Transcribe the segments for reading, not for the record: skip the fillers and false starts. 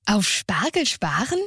Auf Spargel sparen?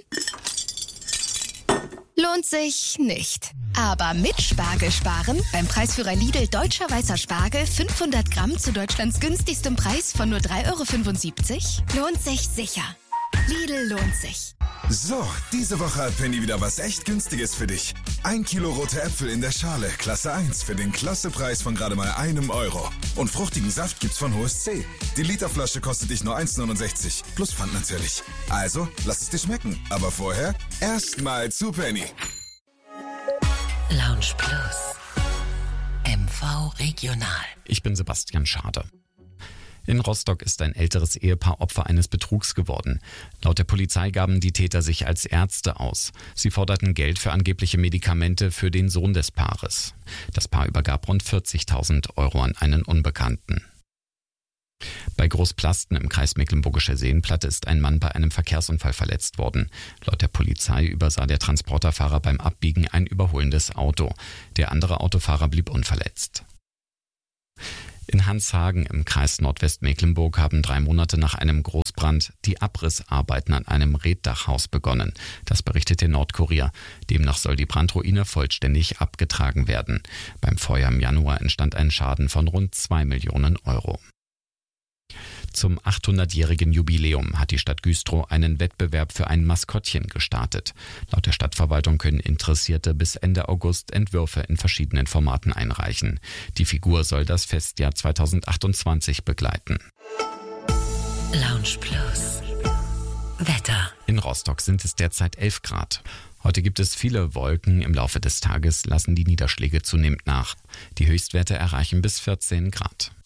Lohnt sich nicht. Aber mit Spargel sparen, beim Preisführer Lidl Deutscher Weißer Spargel 500 Gramm zu Deutschlands günstigstem Preis von nur 3,75 €, lohnt sich sicher. Lidl lohnt sich. So, diese Woche hat Penny wieder was echt Günstiges für dich. 1 Kilo rote Äpfel in der Schale, Klasse 1, für den Klassepreis von gerade mal €1. Und fruchtigen Saft gibt's von HSC. Die Literflasche kostet dich nur 1,69, plus Pfand natürlich. Also, lass es dir schmecken. Aber vorher erstmal zu Penny. Lounge Plus. MV Regional. Ich bin Sebastian Schade. In Rostock ist ein älteres Ehepaar Opfer eines Betrugs geworden. Laut der Polizei gaben die Täter sich als Ärzte aus. Sie forderten Geld für angebliche Medikamente für den Sohn des Paares. Das Paar übergab rund 40.000 € an einen Unbekannten. Bei Großplasten im Kreis Mecklenburgische Seenplatte ist ein Mann bei einem Verkehrsunfall verletzt worden. Laut der Polizei übersah der Transporterfahrer beim Abbiegen ein überholendes Auto. Der andere Autofahrer blieb unverletzt. In Hanshagen im Kreis Nordwestmecklenburg haben 3 Monate nach einem Großbrand die Abrissarbeiten an einem Reetdachhaus begonnen. Das berichtet der Nordkurier. Demnach soll die Brandruine vollständig abgetragen werden. Beim Feuer im Januar entstand ein Schaden von rund 2 Millionen €. Zum 800-jährigen Jubiläum hat die Stadt Güstrow einen Wettbewerb für ein Maskottchen gestartet. Laut der Stadtverwaltung können Interessierte bis Ende August Entwürfe in verschiedenen Formaten einreichen. Die Figur soll das Festjahr 2028 begleiten. Lounge Plus. Wetter. In Rostock sind es derzeit 11 Grad. Heute gibt es viele Wolken. Im Laufe des Tages lassen die Niederschläge zunehmend nach. Die Höchstwerte erreichen bis 14 Grad.